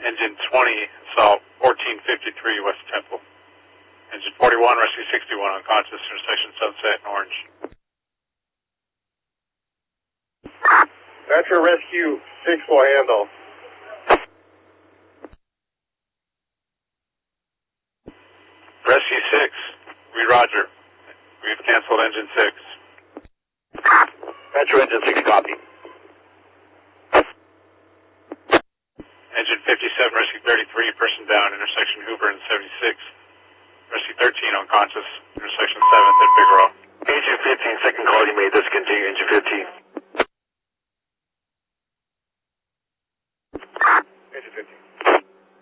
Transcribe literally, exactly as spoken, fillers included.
Engine twenty, saw fourteen fifty-three West Temple. Engine forty-one, Rescue sixty-one, unconscious, intersection Sunset and Orange. Metro Rescue six will handle. Rescue six, read Roger. We've canceled Engine six. Metro Engine six, copy. Engine fifty-seven, Rescue thirty-three, person down, intersection Hoover and seventy-six. Rescue thirteen, unconscious, intersection seventh at Figueroa. Engine fifteen, second call you made, discontinue Engine fifteen.